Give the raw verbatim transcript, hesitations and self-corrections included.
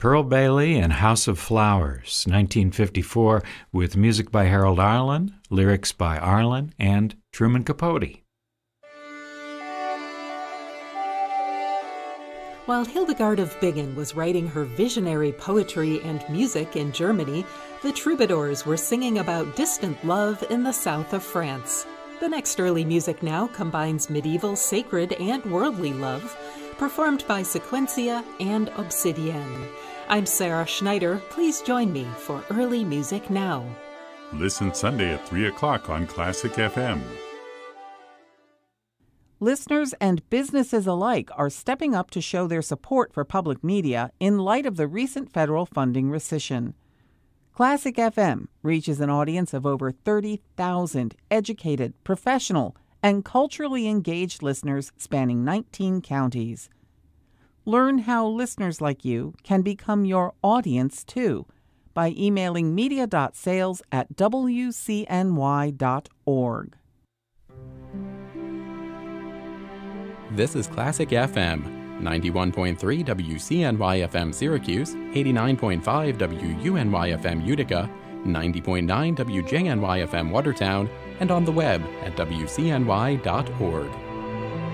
Pearl Bailey and House of Flowers, nineteen fifty-four, with music by Harold Arlen, lyrics by Arlen and Truman Capote. While Hildegard of Bingen was writing her visionary poetry and music in Germany, the troubadours were singing about distant love in the south of France. The next early music now combines medieval, sacred, and worldly love, performed by Sequencia and Obsidienne. I'm Sarah Schneider. Please join me for Early Music Now. Listen Sunday at three o'clock on Classic F M. Listeners and businesses alike are stepping up to show their support for public media in light of the recent federal funding rescission. Classic F M reaches an audience of over thirty thousand educated, professional, and culturally engaged listeners spanning nineteen counties. Learn how listeners like you can become your audience, too, by emailing media.sales at w c n y dot org. This is Classic F M, ninety-one point three W C N Y F M Syracuse, eighty-nine point five W U N Y F M Utica, ninety point nine W J N Y F M Watertown, and on the web at w c n y dot org.